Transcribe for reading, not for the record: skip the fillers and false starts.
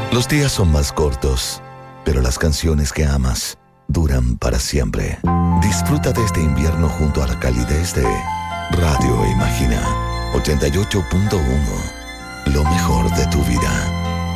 Los días son más cortos, pero las canciones que amas duran para siempre. Disfruta de este invierno junto a la calidez de Radio Imagina 88.1. Lo mejor de tu vida.